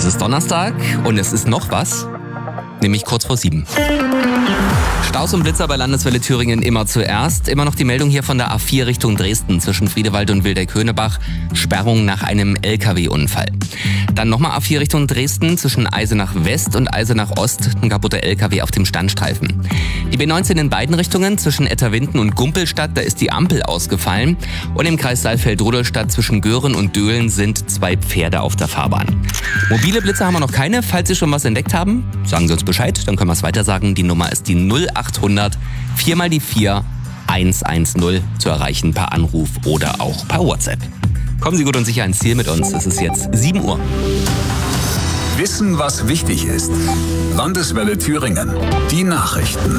ist Donnerstag und es ist noch was, nämlich kurz vor 7. Staus und Blitzer bei Landeswelle Thüringen immer zuerst. Immer noch die Meldung hier von der A4 Richtung Dresden zwischen Friedewald und Wildeck-Höhnebach. Sperrung nach einem LKW-Unfall. Dann nochmal A4 Richtung Dresden zwischen Eisenach West und Eisenach Ost. Ein kaputter LKW auf dem Standstreifen. Die B19 in beiden Richtungen zwischen Etterwinden und Gumpelstadt, da ist die Ampel ausgefallen. Und im Kreis Saalfeld-Rudolstadt zwischen Göhren und Döhlen sind 2 Pferde auf der Fahrbahn. Mobile Blitzer haben wir noch keine. Falls Sie schon was entdeckt haben, sagen Sie uns Bescheid, dann können wir es weiter sagen. Die Nummer ist die 0800 4 mal die 4 110 zu erreichen per Anruf oder auch per WhatsApp. Kommen Sie gut und sicher ans Ziel mit uns. Es ist jetzt 7 Uhr. Wissen, was wichtig ist. Landeswelle Thüringen. Die Nachrichten.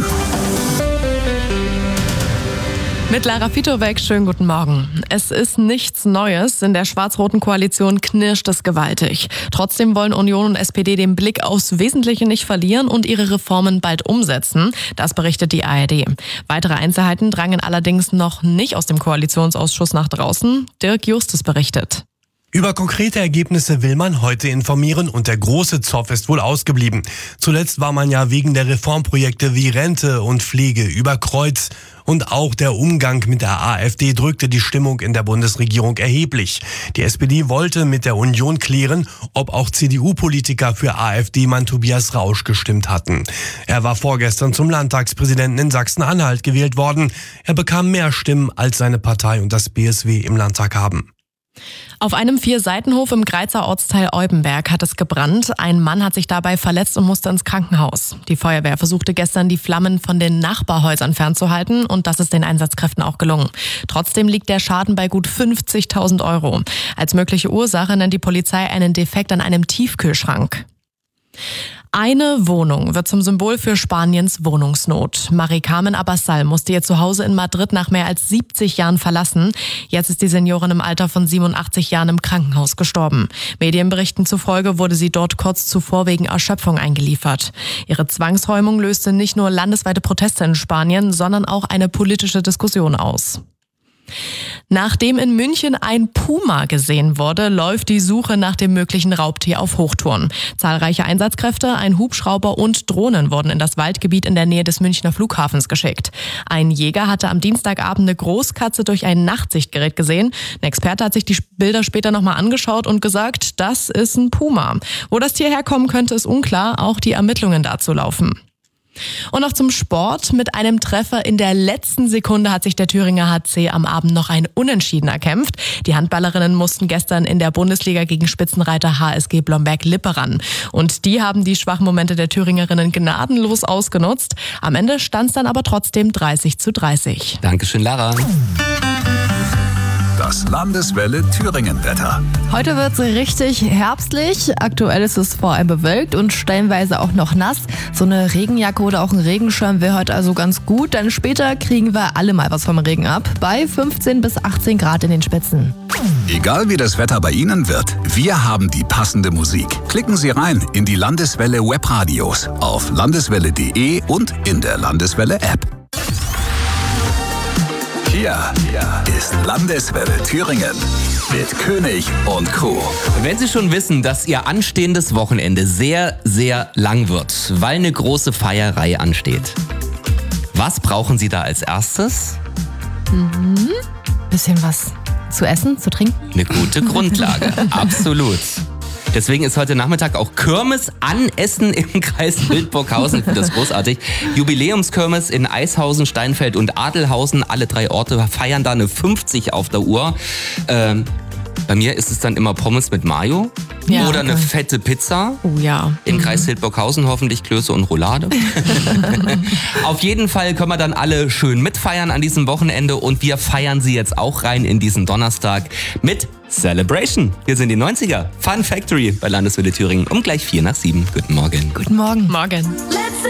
Mit Lara Fitowek, schönen guten Morgen. Es ist nichts Neues. In der schwarz-roten Koalition knirscht es gewaltig. Trotzdem wollen Union und SPD den Blick aufs Wesentliche nicht verlieren und ihre Reformen bald umsetzen. Das berichtet die ARD. Weitere Einzelheiten drangen allerdings noch nicht aus dem Koalitionsausschuss nach draußen. Dirk Justus berichtet. Über konkrete Ergebnisse will man heute informieren und der große Zoff ist wohl ausgeblieben. Zuletzt war man ja wegen der Reformprojekte wie Rente und Pflege über Kreuz. Und auch der Umgang mit der AfD drückte die Stimmung in der Bundesregierung erheblich. Die SPD wollte mit der Union klären, ob auch CDU-Politiker für AfD-Mann Tobias Rausch gestimmt hatten. Er war vorgestern zum Landtagspräsidenten in Sachsen-Anhalt gewählt worden. Er bekam mehr Stimmen, als seine Partei und das BSW im Landtag haben. Auf einem 4-Seitenhof im Greizer Ortsteil Eubenberg hat es gebrannt. Ein Mann hat sich dabei verletzt und musste ins Krankenhaus. Die Feuerwehr versuchte gestern, die Flammen von den Nachbarhäusern fernzuhalten und das ist den Einsatzkräften auch gelungen. Trotzdem liegt der Schaden bei gut 50.000 €. Als mögliche Ursache nennt die Polizei einen Defekt an einem Tiefkühlschrank. Eine Wohnung wird zum Symbol für Spaniens Wohnungsnot. Mari-Carmen Abassal musste ihr Zuhause in Madrid nach mehr als 70 Jahren verlassen. Jetzt ist die Seniorin im Alter von 87 Jahren im Krankenhaus gestorben. Medienberichten zufolge wurde sie dort kurz zuvor wegen Erschöpfung eingeliefert. Ihre Zwangsräumung löste nicht nur landesweite Proteste in Spanien, sondern auch eine politische Diskussion aus. Nachdem in München ein Puma gesehen wurde, läuft die Suche nach dem möglichen Raubtier auf Hochtouren. Zahlreiche Einsatzkräfte, ein Hubschrauber und Drohnen wurden in das Waldgebiet in der Nähe des Münchner Flughafens geschickt. Ein Jäger hatte am Dienstagabend eine Großkatze durch ein Nachtsichtgerät gesehen. Ein Experte hat sich die Bilder später nochmal angeschaut und gesagt, das ist ein Puma. Wo das Tier herkommen könnte, ist unklar. Auch die Ermittlungen dazu laufen. Und noch zum Sport. Mit einem Treffer in der letzten Sekunde hat sich der Thüringer HC am Abend noch ein Unentschieden erkämpft. Die Handballerinnen mussten gestern in der Bundesliga gegen Spitzenreiter HSG Blomberg-Lippe ran. Und die haben die schwachen Momente der Thüringerinnen gnadenlos ausgenutzt. Am Ende stand es dann aber trotzdem 30:30. Dankeschön, Lara. Das Landeswelle Thüringen-Wetter. Heute wird es richtig herbstlich. Aktuell ist es vor allem bewölkt und stellenweise auch noch nass. So eine Regenjacke oder auch ein Regenschirm wäre heute also ganz gut. Dann später kriegen wir alle mal was vom Regen ab. Bei 15 bis 18 Grad in den Spitzen. Egal wie das Wetter bei Ihnen wird, wir haben die passende Musik. Klicken Sie rein in die Landeswelle Webradios auf landeswelle.de und in der Landeswelle-App. Hier ist Landeswelle Thüringen mit König und Co. Wenn Sie schon wissen, dass Ihr anstehendes Wochenende sehr, sehr lang wird, weil eine große Feierei ansteht, was brauchen Sie da als erstes? Bisschen was zu essen, zu trinken. Eine gute Grundlage, absolut. Deswegen ist heute Nachmittag auch Kirmes an Essen im Kreis Wildburghausen. Ich finde das großartig. Jubiläumskirmes in Eishausen, Steinfeld und Adelhausen. Alle 3 Orte feiern da eine 50 auf der Uhr. Bei mir ist es dann immer Pommes mit Mayo. Ja, oder eine fette Pizza. Oh ja. Im Kreis Wildburghausen hoffentlich Klöße und Roulade. Auf jeden Fall können wir dann alle schön mitfeiern an diesem Wochenende. Und wir feiern sie jetzt auch rein in diesen Donnerstag mit Celebration. Wir sind die 90er. Fun Factory bei Landeswelle Thüringen um gleich 6:45. Guten Morgen. Guten Morgen. Morgen.